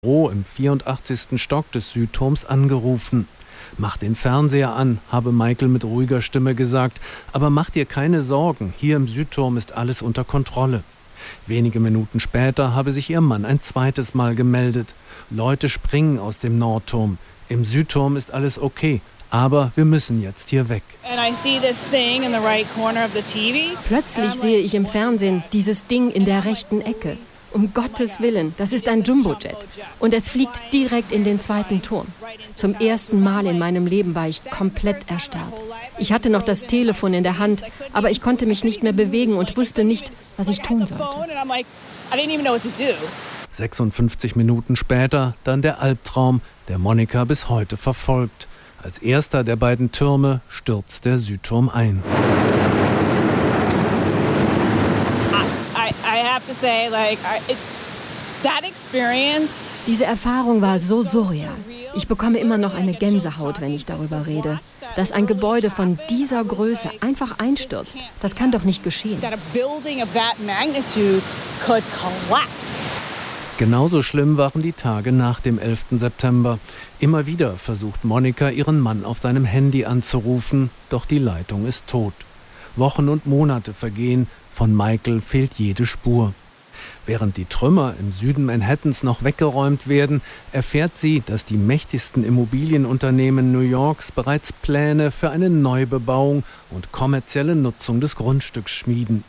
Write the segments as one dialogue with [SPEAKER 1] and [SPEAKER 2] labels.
[SPEAKER 1] Büro im 84. Stock des Südturms angerufen. »Mach den Fernseher an«, habe Michael mit ruhiger Stimme gesagt. »Aber mach dir keine Sorgen, hier im Südturm ist alles unter Kontrolle.« Wenige Minuten später habe sich ihr Mann ein zweites Mal gemeldet. »Leute springen aus dem Nordturm. Im Südturm ist alles okay, aber wir müssen jetzt hier weg.«
[SPEAKER 2] Plötzlich sehe ich im Fernsehen dieses Ding in der rechten Ecke. Um Gottes Willen, das ist ein Jumbojet. Und es fliegt direkt in den zweiten Turm. Zum ersten Mal in meinem Leben war ich komplett erstarrt. Ich hatte noch das Telefon in der Hand, aber ich konnte mich nicht mehr bewegen und wusste nicht, was ich tun sollte.
[SPEAKER 1] 56 Minuten später dann der Albtraum, der Monika bis heute verfolgt. Als erster der beiden Türme stürzt der Südturm ein.
[SPEAKER 2] Diese Erfahrung war so surreal. Ich bekomme immer noch eine Gänsehaut, wenn ich darüber rede. Dass ein Gebäude von dieser Größe einfach einstürzt, das kann doch nicht geschehen.
[SPEAKER 1] Genauso schlimm waren die Tage nach dem 11. September. Immer wieder versucht Monika, ihren Mann auf seinem Handy anzurufen, doch die Leitung ist tot. Wochen und Monate vergehen, von Michael fehlt jede Spur. Während die Trümmer im Süden Manhattans noch weggeräumt werden, erfährt sie, dass die mächtigsten Immobilienunternehmen New Yorks bereits Pläne für eine Neubebauung und kommerzielle Nutzung des Grundstücks schmieden.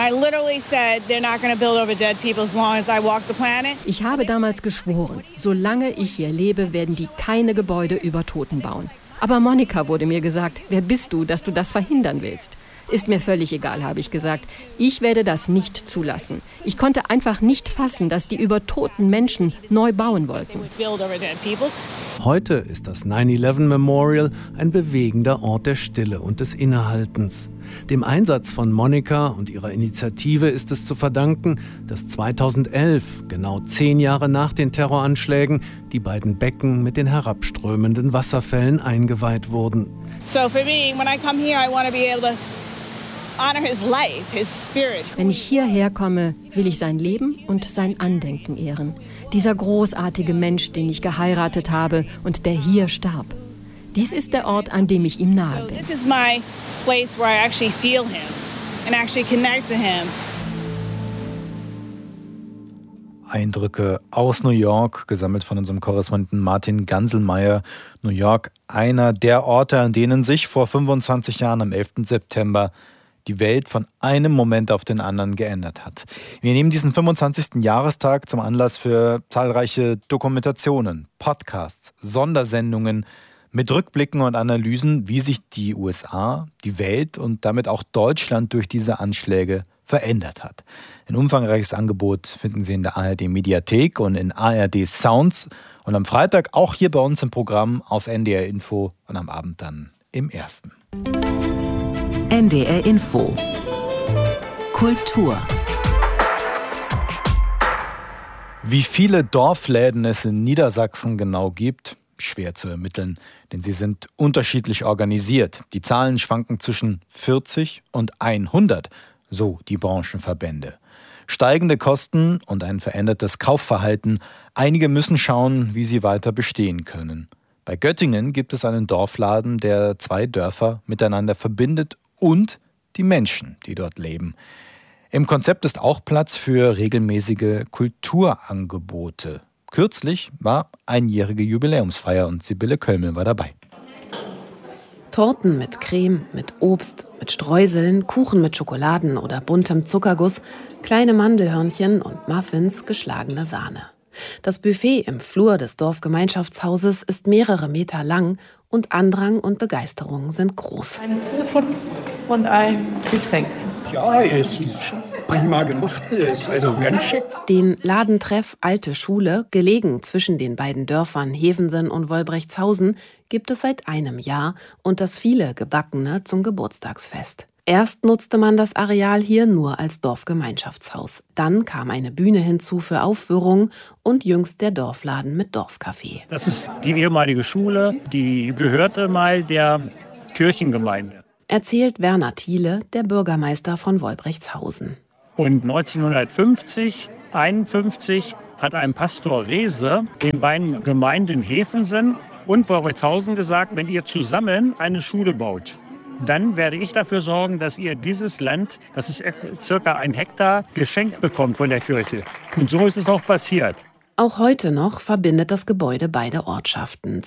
[SPEAKER 2] Ich habe damals geschworen, solange ich hier lebe, werden die keine Gebäude über Toten bauen. Aber Monika, wurde mir gesagt, wer bist du, dass du das verhindern willst? Ist mir völlig egal, habe ich gesagt. Ich werde das nicht zulassen. Ich konnte einfach nicht fassen, dass die über toten Menschen neu bauen wollten.
[SPEAKER 1] Heute ist das 9/11 Memorial ein bewegender Ort der Stille und des Innehaltens. Dem Einsatz von Monika und ihrer Initiative ist es zu verdanken, dass 2011, genau 10 Jahre nach den Terroranschlägen, die beiden Becken mit den herabströmenden Wasserfällen eingeweiht wurden.
[SPEAKER 2] So for me, when I come here, I want to be able to honor his life, his spirit. Wenn ich hierher komme, will ich sein Leben und sein Andenken ehren. Dieser großartige Mensch, den ich geheiratet habe und der hier starb. Dies ist der Ort, an dem ich ihm nahe bin.
[SPEAKER 3] This is my place where I actually feel him and actually connect to him.
[SPEAKER 4] Eindrücke aus New York, gesammelt von unserem Korrespondenten Martin Ganselmeier. New York, einer der Orte, an denen sich vor 25 Jahren am 11. September die Welt von einem Moment auf den anderen geändert hat. Wir nehmen diesen 25. Jahrestag zum Anlass für zahlreiche Dokumentationen, Podcasts, Sondersendungen mit Rückblicken und Analysen, wie sich die USA, die Welt und damit auch Deutschland durch diese Anschläge verändert hat. Ein umfangreiches Angebot finden Sie in der ARD-Mediathek und in ARD Sounds und am Freitag auch hier bei uns im Programm auf NDR Info und am Abend dann im Ersten.
[SPEAKER 5] NDR Info Kultur.
[SPEAKER 4] Wie viele Dorfläden es in Niedersachsen genau gibt, schwer zu ermitteln, denn sie sind unterschiedlich organisiert. Die Zahlen schwanken zwischen 40 und 100, so die Branchenverbände. Steigende Kosten und ein verändertes Kaufverhalten. Einige müssen schauen, wie sie weiter bestehen können. Bei Göttingen gibt es einen Dorfladen, der 2 Dörfer miteinander verbindet und die Menschen, die dort leben. Im Konzept ist auch Platz für regelmäßige Kulturangebote. Kürzlich war einjährige Jubiläumsfeier und Sibylle Kölmel war dabei.
[SPEAKER 6] Torten mit Creme, mit Obst, mit Streuseln, Kuchen mit Schokoladen oder buntem Zuckerguss, kleine Mandelhörnchen und Muffins, geschlagene Sahne. Das Buffet im Flur des Dorfgemeinschaftshauses ist mehrere Meter lang und Andrang und Begeisterung sind groß.
[SPEAKER 7] Ein Suppe und ein Getränk.
[SPEAKER 8] Ja, es ist prima gemacht alles, also ganz schick.
[SPEAKER 6] Den Ladentreff Alte Schule, gelegen zwischen den beiden Dörfern Hevensen und Wolbrechtshausen, gibt es seit einem Jahr und das viele Gebackene zum Geburtstagsfest. Erst nutzte man das Areal hier nur als Dorfgemeinschaftshaus. Dann kam eine Bühne hinzu für Aufführungen und jüngst der Dorfladen mit Dorfcafé.
[SPEAKER 9] Das ist die ehemalige Schule, die gehörte mal der Kirchengemeinde.
[SPEAKER 6] Erzählt Werner Thiele, der Bürgermeister von Wolbrechtshausen.
[SPEAKER 9] Und 1950, 51 hat ein Pastor Reese den beiden Gemeinden Hevensen und Wolbrechtshausen gesagt, wenn ihr zusammen eine Schule baut, dann werde ich dafür sorgen, dass ihr dieses Land, das ist circa 1 Hektar, geschenkt bekommt von der Kirche. Und so ist es auch passiert.
[SPEAKER 6] Auch heute noch verbindet das Gebäude beide Ortschaften.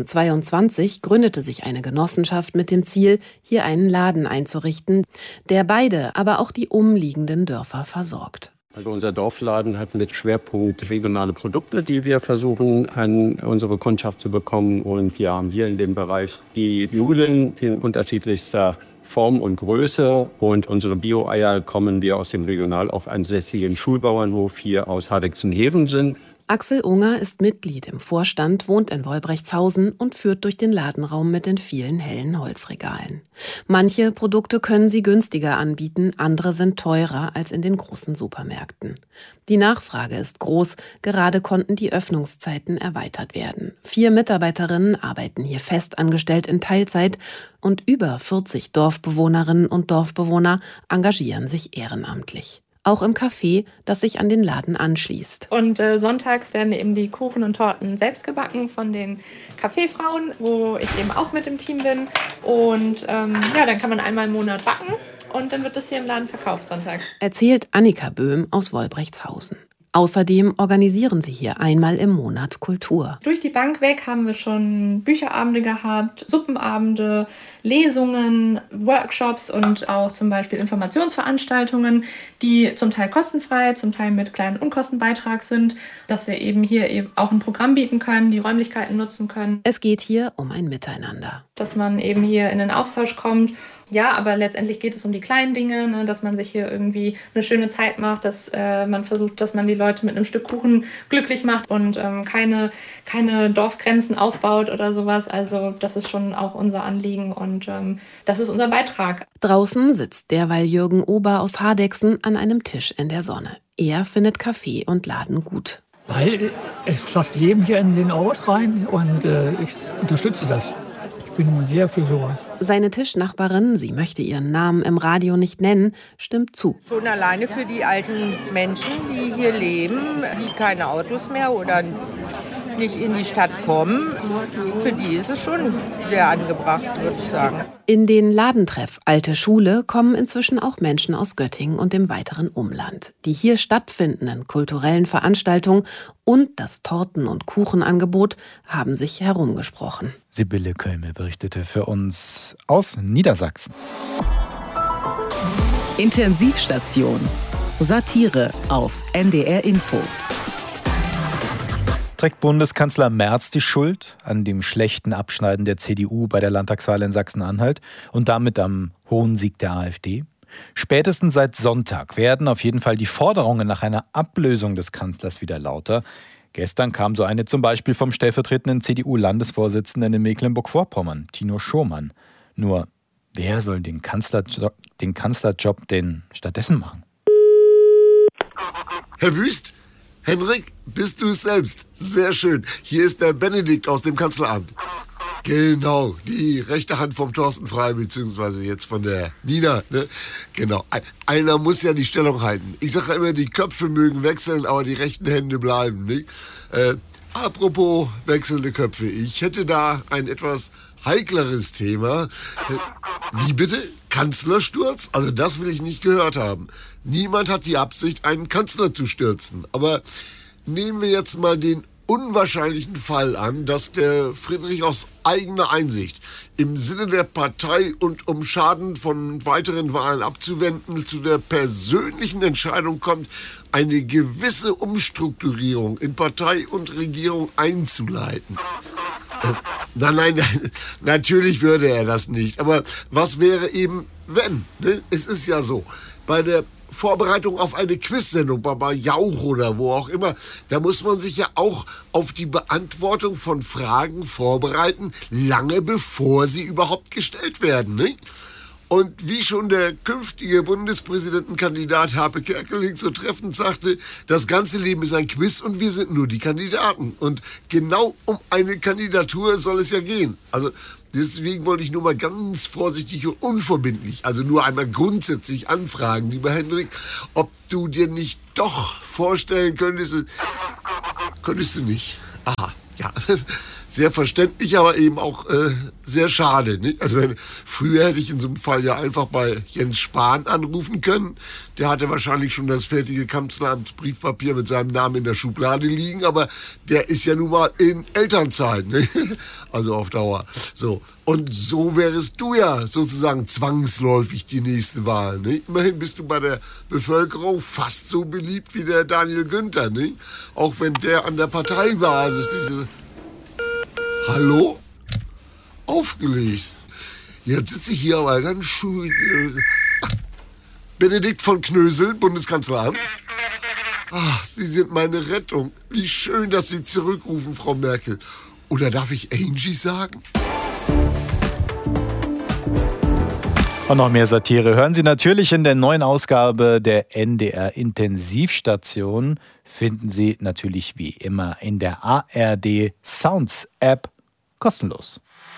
[SPEAKER 6] 2022 gründete sich eine Genossenschaft mit dem Ziel, hier einen Laden einzurichten, der beide, aber auch die umliegenden Dörfer versorgt.
[SPEAKER 5] Also unser Dorfladen hat mit Schwerpunkt regionale Produkte, die wir versuchen an unsere Kundschaft zu bekommen. Und wir haben hier in dem Bereich die Nudeln in unterschiedlichster Form und Größe. Und unsere Bio-Eier kommen wir aus dem regional auf ansässigen Schulbauernhof hier aus Hardegsen-Hevensen.
[SPEAKER 6] Axel Unger ist Mitglied im Vorstand, wohnt in Wolbrechtshausen und führt durch den Ladenraum mit den vielen hellen Holzregalen. Manche Produkte können sie günstiger anbieten, andere sind teurer als in den großen Supermärkten. Die Nachfrage ist groß, gerade konnten die Öffnungszeiten erweitert werden. 4 Mitarbeiterinnen arbeiten hier fest angestellt in Teilzeit und über 40 Dorfbewohnerinnen und Dorfbewohner engagieren sich ehrenamtlich. Auch im Café, das sich an den Laden anschließt.
[SPEAKER 10] Und sonntags werden eben die Kuchen und Torten selbst gebacken von den Kaffeefrauen, wo ich eben auch mit im Team bin. Und dann kann man einmal im Monat backen und dann wird das hier im Laden verkauft sonntags.
[SPEAKER 6] Erzählt Annika Böhm aus Wolbrechtshausen. Außerdem organisieren sie hier einmal im Monat Kultur.
[SPEAKER 10] Durch die Bank weg haben wir schon Bücherabende gehabt, Suppenabende, Lesungen, Workshops und auch zum Beispiel Informationsveranstaltungen, die zum Teil kostenfrei, zum Teil mit kleinen Unkostenbeitrag sind, dass wir eben hier eben auch ein Programm bieten können, die Räumlichkeiten nutzen können.
[SPEAKER 6] Es geht hier um ein Miteinander.
[SPEAKER 10] Dass man eben hier in den Austausch kommt. Ja, aber letztendlich geht es um die kleinen Dinge, ne, dass man sich hier irgendwie eine schöne Zeit macht, dass man versucht, dass man die Leute mit einem Stück Kuchen glücklich macht und keine Dorfgrenzen aufbaut oder sowas. Also das ist schon auch unser Anliegen und das ist unser Beitrag.
[SPEAKER 6] Draußen sitzt derweil Jürgen Ober aus Hardegsen an einem Tisch in der Sonne. Er findet Café und Laden gut.
[SPEAKER 11] Weil es schafft Leben hier in den Ort rein und ich unterstütze das. Ich bin sehr für sowas.
[SPEAKER 6] Seine Tischnachbarin, sie möchte ihren Namen im Radio nicht nennen, stimmt zu.
[SPEAKER 12] Schon alleine für die alten Menschen, die hier leben, die keine Autos mehr oder nicht in die Stadt kommen, für die ist es schon sehr angebracht, würde ich sagen.
[SPEAKER 6] In den Ladentreff Alte Schule kommen inzwischen auch Menschen aus Göttingen und dem weiteren Umland. Die hier stattfindenden kulturellen Veranstaltungen und das Torten- und Kuchenangebot haben sich herumgesprochen.
[SPEAKER 4] Sibylle Kölme berichtete für uns aus Niedersachsen.
[SPEAKER 13] Intensivstation. Satire auf NDR Info.
[SPEAKER 4] Trägt Bundeskanzler Merz die Schuld an dem schlechten Abschneiden der CDU bei der Landtagswahl in Sachsen-Anhalt und damit am hohen Sieg der AfD? Spätestens seit Sonntag werden auf jeden Fall die Forderungen nach einer Ablösung des Kanzlers wieder lauter. Gestern kam so eine zum Beispiel vom stellvertretenden CDU-Landesvorsitzenden in Mecklenburg-Vorpommern, Tino Schomann. Nur, wer soll den Kanzlerjob denn stattdessen machen?
[SPEAKER 14] Herr Wüst? Henrik, bist du es selbst? Sehr schön. Hier ist der Benedikt aus dem Kanzleramt. Genau, die rechte Hand vom Thorsten Frey, beziehungsweise jetzt von der Nina. Ne? Genau, einer muss ja die Stellung halten. Ich sage immer, die Köpfe mögen wechseln, aber die rechten Hände bleiben. Ne? Apropos wechselnde Köpfe, ich hätte da ein etwas heikleres Thema. Wie bitte? Kanzlersturz? Also das will ich nicht gehört haben. Niemand hat die Absicht, einen Kanzler zu stürzen. Aber nehmen wir jetzt mal den unwahrscheinlichen Fall an, dass der Friedrich aus eigener Einsicht im Sinne der Partei und um Schaden von weiteren Wahlen abzuwenden, zu der persönlichen Entscheidung kommt, eine gewisse Umstrukturierung in Partei und Regierung einzuleiten. Nein, natürlich würde er das nicht. Aber was wäre eben, wenn? Ne? Es ist ja so, bei der Vorbereitung auf eine Quiz-Sendung, bei Jauch oder wo auch immer, da muss man sich ja auch auf die Beantwortung von Fragen vorbereiten, lange bevor sie überhaupt gestellt werden. Ne? Und wie schon der künftige Bundespräsidentenkandidat Harpe Kerkeling so treffend sagte, das ganze Leben ist ein Quiz und wir sind nur die Kandidaten. Und genau um eine Kandidatur soll es ja gehen. Also Deswegen wollte ich nur mal ganz vorsichtig und unverbindlich, also nur einmal grundsätzlich anfragen, lieber Hendrik, ob du dir nicht doch vorstellen könntest du nicht. Aha, ja, sehr verständlich, aber eben auch sehr schade. Nicht? Also früher hätte ich in so einem Fall ja einfach bei Jens Spahn anrufen können. Der hatte wahrscheinlich schon das fertige Kanzleramtsbriefpapier mit seinem Namen in der Schublade liegen, aber der ist ja nun mal in Elternzeit, nicht? Also auf Dauer. So. Und so wärest du ja sozusagen zwangsläufig die nächste Wahl. Nicht? Immerhin bist du bei der Bevölkerung fast so beliebt wie der Daniel Günther. Nicht? Auch wenn der an der Parteibasis nicht... Hallo? Aufgelegt. Jetzt sitze ich hier aber ganz schön... Benedikt von Knösel, Bundeskanzleramt. Ach, Sie sind meine Rettung. Wie schön, dass Sie zurückrufen, Frau Merkel. Oder darf ich Angie sagen?
[SPEAKER 4] Und noch mehr Satire hören Sie natürlich in der neuen Ausgabe der NDR Intensivstation. Finden Sie natürlich wie immer in der ARD Sounds App kostenlos.